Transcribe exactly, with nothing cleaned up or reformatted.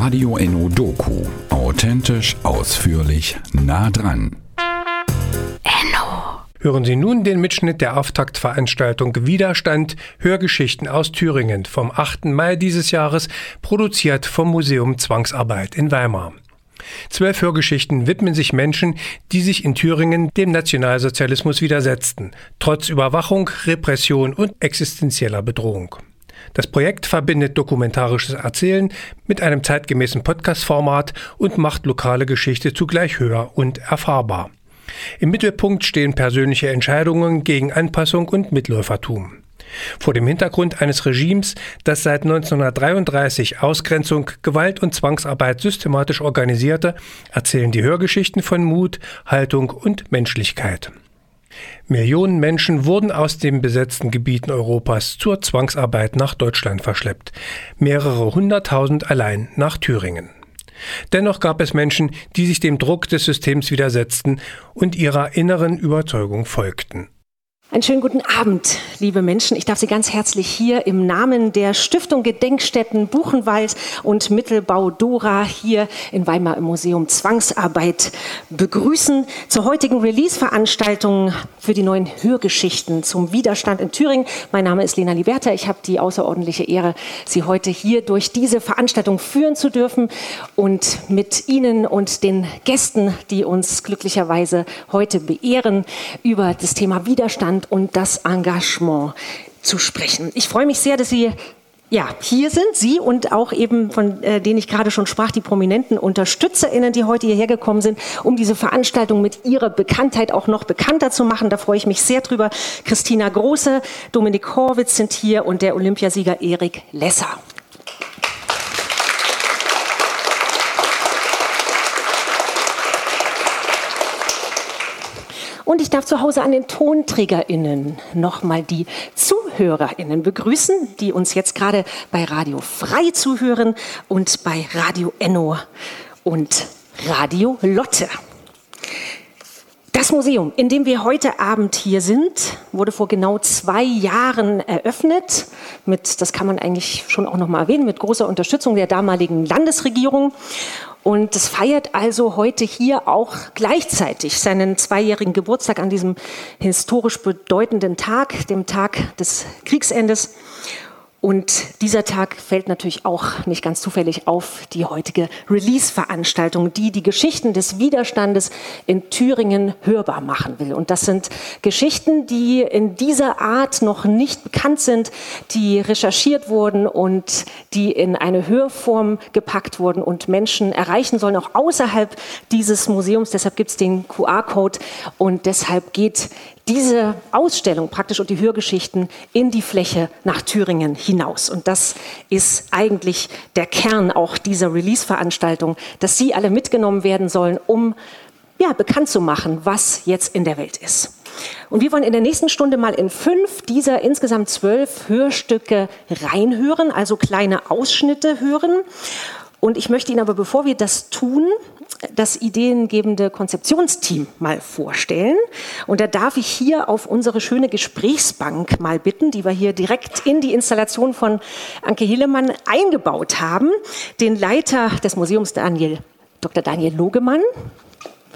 Radio Enno Doku. Authentisch, ausführlich, nah dran. Enno. Hören Sie nun den Mitschnitt der Auftaktveranstaltung Widerstand, Hörgeschichten aus Thüringen vom achten Mai dieses Jahres, produziert vom Museum Zwangsarbeit in Weimar. Zwölf Hörgeschichten widmen sich Menschen, die sich in Thüringen dem Nationalsozialismus widersetzten, trotz Überwachung, Repression und existenzieller Bedrohung. Das Projekt verbindet dokumentarisches Erzählen mit einem zeitgemäßen Podcast-Format und macht lokale Geschichte zugleich hör- und erfahrbar. Im Mittelpunkt stehen persönliche Entscheidungen gegen Anpassung und Mitläufertum. Vor dem Hintergrund eines Regimes, das seit neunzehnhundertdreiunddreißig Ausgrenzung, Gewalt und Zwangsarbeit systematisch organisierte, erzählen die Hörgeschichten von Mut, Haltung und Menschlichkeit. Millionen Menschen wurden aus den besetzten Gebieten Europas zur Zwangsarbeit nach Deutschland verschleppt. Mehrere hunderttausend allein nach Thüringen. Dennoch gab es Menschen, die sich dem Druck des Systems widersetzten und ihrer inneren Überzeugung folgten. Einen schönen guten Abend, liebe Menschen. Ich darf Sie ganz herzlich hier im Namen der Stiftung Gedenkstätten Buchenwald und Mittelbau Dora hier in Weimar im Museum Zwangsarbeit begrüßen zur heutigen Release-Veranstaltung für die neuen Hörgeschichten zum Widerstand in Thüringen. Mein Name ist Lena Liberta. Ich habe die außerordentliche Ehre, Sie heute hier durch diese Veranstaltung führen zu dürfen und mit Ihnen und den Gästen, die uns glücklicherweise heute beehren, über das Thema Widerstand und das Engagement zu sprechen. Ich freue mich sehr, dass Sie ja, hier sind, Sie und auch eben, von äh, denen ich gerade schon sprach, die prominenten UnterstützerInnen, die heute hierher gekommen sind, um diese Veranstaltung mit ihrer Bekanntheit auch noch bekannter zu machen. Da freue ich mich sehr drüber. Christina Große, Dominik Horwitz sind hier und der Olympiasieger Erik Lesser. Und ich darf zu Hause an den TonträgerInnen nochmal die ZuhörerInnen begrüßen, die uns jetzt gerade bei Radio Frei zuhören und bei Radio Enno und Radio Lotte. Das Museum, in dem wir heute Abend hier sind, wurde vor genau zwei Jahren eröffnet. Mit, das kann man eigentlich schon auch noch mal erwähnen, mit großer Unterstützung der damaligen Landesregierung. Und es feiert also heute hier auch gleichzeitig seinen zweijährigen Geburtstag an diesem historisch bedeutenden Tag, dem Tag des Kriegsendes. Und dieser Tag fällt natürlich auch nicht ganz zufällig auf die heutige Release-Veranstaltung, die die Geschichten des Widerstandes in Thüringen hörbar machen will. Und das sind Geschichten, die in dieser Art noch nicht bekannt sind, die recherchiert wurden und die in eine Hörform gepackt wurden und Menschen erreichen sollen, auch außerhalb dieses Museums. Deshalb gibt es den Q R-Code und deshalb geht diese Ausstellung praktisch und die Hörgeschichten in die Fläche nach Thüringen hinaus. Und das ist eigentlich der Kern auch dieser Release-Veranstaltung, dass Sie alle mitgenommen werden sollen, um ja, bekannt zu machen, was jetzt in der Welt ist. Und wir wollen in der nächsten Stunde mal in fünf dieser insgesamt zwölf Hörstücke reinhören, also kleine Ausschnitte hören. Und ich möchte Ihnen aber, bevor wir das tun, das ideengebende Konzeptionsteam mal vorstellen. Und da darf ich hier auf unsere schöne Gesprächsbank mal bitten, die wir hier direkt in die Installation von Anke Hillemann eingebaut haben, den Leiter des Museums, Daniel, Doktor Daniel Logemann.